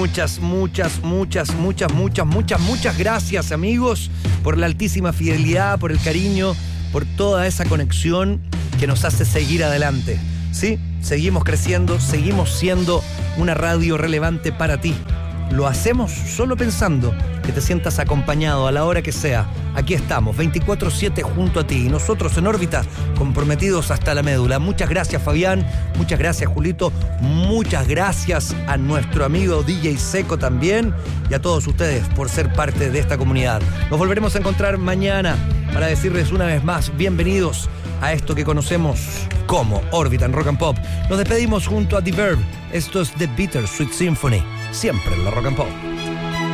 Muchas gracias, amigos, por la altísima fidelidad, por el cariño, por toda esa conexión que nos hace seguir adelante. Sí, seguimos creciendo, seguimos siendo una radio relevante para ti. Lo hacemos solo pensando que te sientas acompañado a la hora que sea. Aquí estamos, 24/7 junto a ti. Y nosotros en órbita, comprometidos hasta la médula. Muchas gracias, Fabián. Muchas gracias, Julito. Muchas gracias a nuestro amigo DJ Seco también. Y a todos ustedes por ser parte de esta comunidad. Nos volveremos a encontrar mañana para decirles una vez más, bienvenidos a esto que conocemos como Órbita en Rock and Pop. Nos despedimos junto a The Verb. Esto es The Bittersweet Symphony. Siempre en la Rock and Pop.